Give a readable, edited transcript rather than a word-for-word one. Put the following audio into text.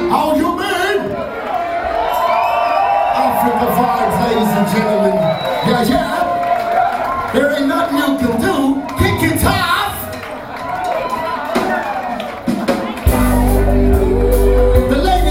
How you been? Africa vibes, ladies and gentlemen. Yeah, yeah. There ain't nothing you can do. Kick it high.